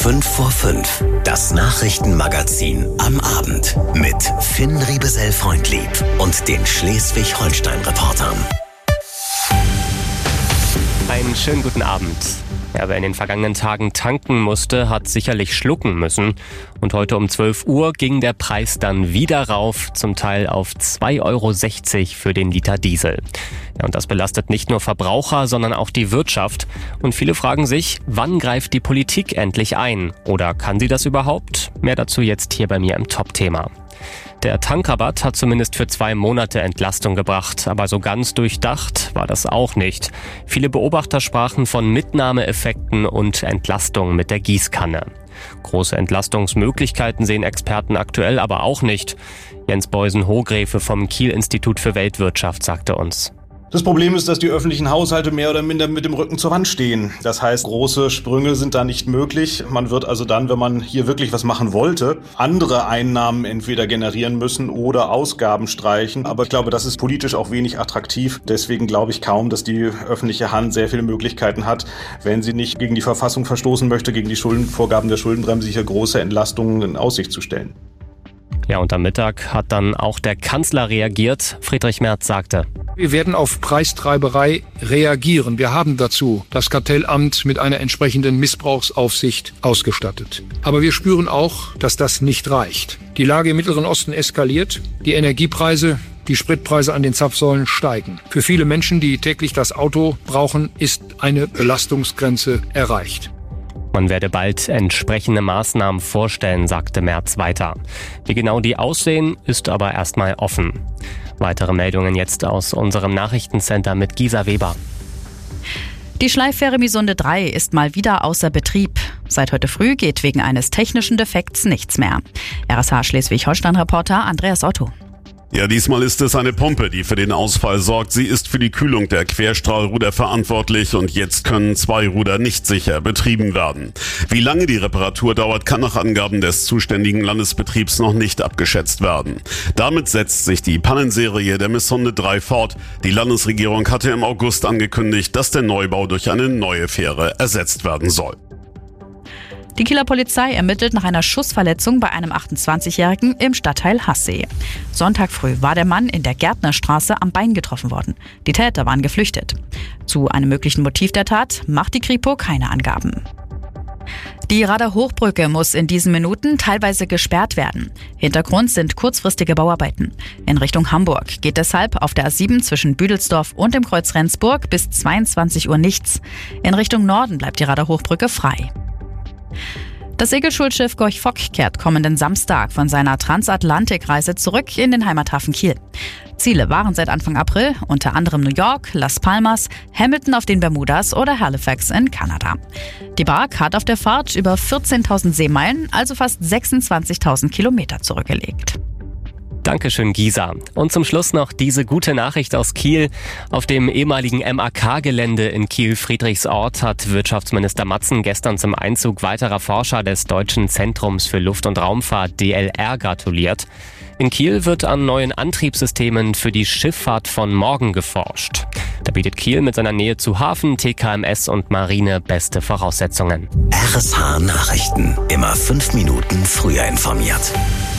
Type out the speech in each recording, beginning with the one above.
5 vor 5. Das Nachrichtenmagazin am Abend mit Finn Riebesell-Freundlieb und den Schleswig-Holstein-Reportern. Einen schönen guten Abend. Ja, wer in den vergangenen Tagen tanken musste, hat sicherlich schlucken müssen. Und heute um 12 Uhr ging der Preis dann wieder rauf, zum Teil auf 2,60 € für den Liter Diesel. Ja, und das belastet nicht nur Verbraucher, sondern auch die Wirtschaft. Und viele fragen sich, wann greift die Politik endlich ein? Oder kann sie das überhaupt? Mehr dazu jetzt hier bei mir im Top-Thema. Der Tankrabatt hat zumindest für 2 Monate Entlastung gebracht, aber so ganz durchdacht war das auch nicht. Viele Beobachter sprachen von Mitnahmeeffekten und Entlastung mit der Gießkanne. Große Entlastungsmöglichkeiten sehen Experten aktuell aber auch nicht. Jens Beusen-Hogrefe vom Kiel-Institut für Weltwirtschaft sagte uns: Das Problem ist, dass die öffentlichen Haushalte mehr oder minder mit dem Rücken zur Wand stehen. Das heißt, große Sprünge sind da nicht möglich. Man wird also dann, wenn man hier wirklich was machen wollte, andere Einnahmen entweder generieren müssen oder Ausgaben streichen. Aber ich glaube, das ist politisch auch wenig attraktiv. Deswegen glaube ich kaum, dass die öffentliche Hand sehr viele Möglichkeiten hat, wenn sie nicht gegen die Verfassung verstoßen möchte, gegen die Vorgaben der Schuldenbremse, hier große Entlastungen in Aussicht zu stellen. Ja, und am Mittag hat dann auch der Kanzler reagiert. Friedrich Merz sagte: Wir werden auf Preistreiberei reagieren. Wir haben dazu das Kartellamt mit einer entsprechenden Missbrauchsaufsicht ausgestattet. Aber wir spüren auch, dass das nicht reicht. Die Lage im Mittleren Osten eskaliert. Die Energiepreise, die Spritpreise an den Zapfsäulen steigen. Für viele Menschen, die täglich das Auto brauchen, ist eine Belastungsgrenze erreicht. Man werde bald entsprechende Maßnahmen vorstellen, sagte Merz weiter. Wie genau die aussehen, ist aber erstmal offen. Weitere Meldungen jetzt aus unserem Nachrichtencenter mit Gisa Weber. Die Schleiffähre Misunde 3 ist mal wieder außer Betrieb. Seit heute früh geht wegen eines technischen Defekts nichts mehr. RSH Schleswig-Holstein-Reporter Andreas Otto. Ja, diesmal ist es eine Pumpe, die für den Ausfall sorgt. Sie ist für die Kühlung der Querstrahlruder verantwortlich und jetzt können 2 Ruder nicht sicher betrieben werden. Wie lange die Reparatur dauert, kann nach Angaben des zuständigen Landesbetriebs noch nicht abgeschätzt werden. Damit setzt sich die Pannenserie der Misunde 3 fort. Die Landesregierung hatte im August angekündigt, dass der Neubau durch eine neue Fähre ersetzt werden soll. Die Kieler Polizei ermittelt nach einer Schussverletzung bei einem 28-Jährigen im Stadtteil Hassee. Sonntag früh war der Mann in der Gärtnerstraße am Bein getroffen worden. Die Täter waren geflüchtet. Zu einem möglichen Motiv der Tat macht die Kripo keine Angaben. Die Rader Hochbrücke muss in diesen Minuten teilweise gesperrt werden. Hintergrund sind kurzfristige Bauarbeiten. In Richtung Hamburg geht deshalb auf der A7 zwischen Büdelsdorf und dem Kreuz Rendsburg bis 22 Uhr nichts. In Richtung Norden bleibt die Rader Hochbrücke frei. Das Segelschulschiff Gorch Fock kehrt kommenden Samstag von seiner Transatlantikreise zurück in den Heimathafen Kiel. Ziele waren seit Anfang April unter anderem New York, Las Palmas, Hamilton auf den Bermudas oder Halifax in Kanada. Die Bark hat auf der Fahrt über 14.000 Seemeilen, also fast 26.000 Kilometer zurückgelegt. Dankeschön, Gisa. Und zum Schluss noch diese gute Nachricht aus Kiel. Auf dem ehemaligen MAK-Gelände in Kiel-Friedrichsort hat Wirtschaftsminister Matzen gestern zum Einzug weiterer Forscher des Deutschen Zentrums für Luft- und Raumfahrt DLR gratuliert. In Kiel wird an neuen Antriebssystemen für die Schifffahrt von morgen geforscht. Da bietet Kiel mit seiner Nähe zu Hafen, TKMS und Marine beste Voraussetzungen. RSH Nachrichten. Immer 5 Minuten früher informiert.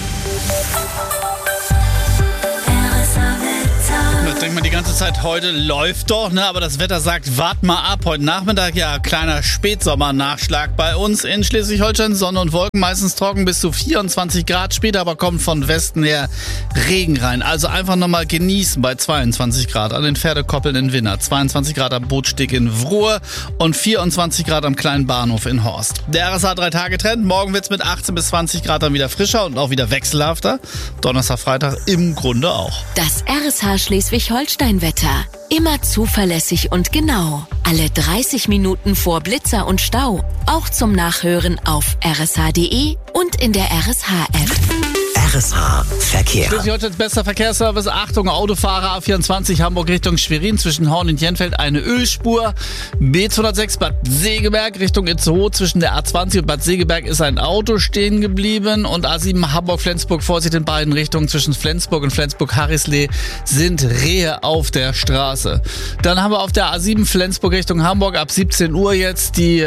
Das denkt man die ganze Zeit, heute läuft doch, ne? Aber das Wetter sagt, wart mal ab. Heute Nachmittag, ja, kleiner Spätsommernachschlag bei uns in Schleswig-Holstein. Sonne und Wolken, meistens trocken bis zu 24 Grad. Später aber kommt von Westen her Regen rein. Also einfach nochmal genießen bei 22 Grad an den Pferdekoppeln in Winner, 22 Grad am Bootsteg in Wruhe und 24 Grad am kleinen Bahnhof in Horst. Der RSH 3-Tage-Trend. Morgen wird's mit 18 bis 20 Grad dann wieder frischer und auch wieder wechselhafter. Donnerstag, Freitag im Grunde auch. Das RSH Schleswig-Holstein-Wetter. Immer zuverlässig und genau. Alle 30 Minuten vor Blitzer und Stau. Auch zum Nachhören auf rsh.de und in der RSH-App. RSH Verkehr. Schleswig-Holsteins bester Verkehrsservice. Achtung, Autofahrer A24 Hamburg Richtung Schwerin zwischen Horn und Jenfeld eine Ölspur. B206 Bad Segeberg Richtung Itzehoe zwischen der A20 und Bad Segeberg ist ein Auto stehen geblieben. Und A7 Hamburg-Flensburg, Vorsicht in beiden Richtungen zwischen Flensburg und Flensburg-Harrislee sind Rehe auf der Straße. Dann haben wir auf der A7 Flensburg Richtung Hamburg ab 17 Uhr jetzt die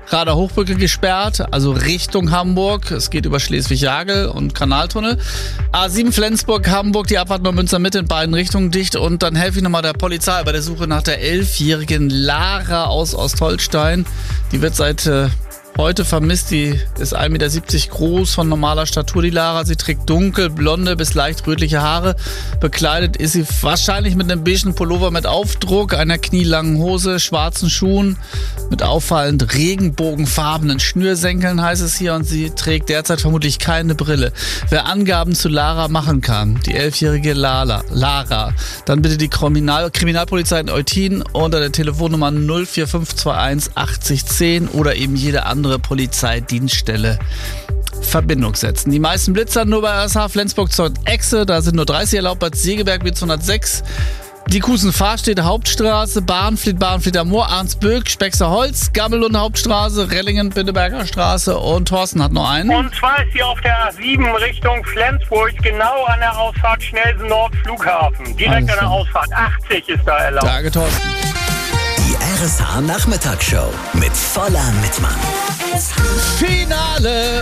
Rader Hochbrücke gesperrt, also Richtung Hamburg. Es geht über Schleswig-Jagel und Kanaltunnel. A7 Flensburg-Hamburg, die Abfahrt Neumünster Mitte in beiden Richtungen dicht. Und dann helfe ich nochmal der Polizei bei der Suche nach der 11-jährigen Lara aus Ostholstein. Die wird seit heute vermisst. Die ist 1,70 Meter groß, von normaler Statur, die Lara. Sie trägt dunkelblonde bis leicht rötliche Haare. Bekleidet ist sie wahrscheinlich mit einem beigen Pullover mit Aufdruck, einer knielangen Hose, schwarzen Schuhen, mit auffallend regenbogenfarbenen Schnürsenkeln, heißt es hier. Und sie trägt derzeit vermutlich keine Brille. Wer Angaben zu Lara machen kann, die 11-jährige Lara, dann bitte die Kriminalpolizei in Eutin unter der Telefonnummer 04521 80 10 oder eben jede andere Polizeidienststelle Verbindung setzen. Die meisten Blitzer nur bei RSH Flensburg zur Echse, da sind nur 30 erlaubt, Bad Segeberg wird 106. Die Kusenfahrstädte Hauptstraße, Barnfried am Moor, Arnsböck, Spexerholz, Gammellund Hauptstraße, Rellingen, Bindeberger Straße und Thorsten hat noch einen. Und zwar ist sie auf der A7 Richtung Flensburg, genau an der Ausfahrt Schnelsen Nord Flughafen. Direkt an der Ausfahrt. 80 ist da erlaubt. Danke, Thorsten. Die RSH Nachmittagsshow mit voller Mitmann. Finale,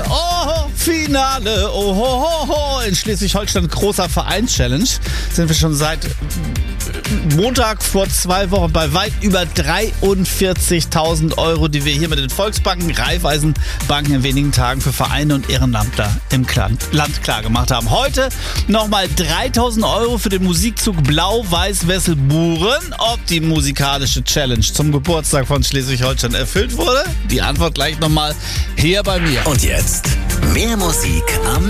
oh, in Schleswig-Holstein großer Vereins-Challenge. Sind wir schon seit Montag vor 2 Wochen bei weit über 43.000 Euro, die wir hier mit den Volksbanken, Raiffeisenbanken in wenigen Tagen für Vereine und Ehrenamtler im Land klargemacht haben. Heute nochmal 3.000 Euro für den Musikzug Blau-Weiß-Wesselburen. Ob die musikalische Challenge zum Geburtstag von Schleswig-Holstein erfüllt wurde? Die Antwort gleich nochmal hier bei mir. Und jetzt mehr Musik am